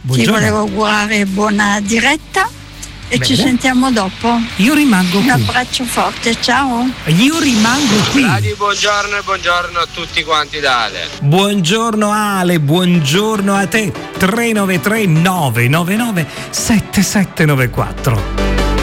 Ti volevo augurare buona diretta e ci sentiamo dopo. Io rimango qui. Un abbraccio forte, ciao. Io rimango qui. Radio, buongiorno e buongiorno a tutti quanti da Ale. Buongiorno Ale, buongiorno a te. 393 999 7794.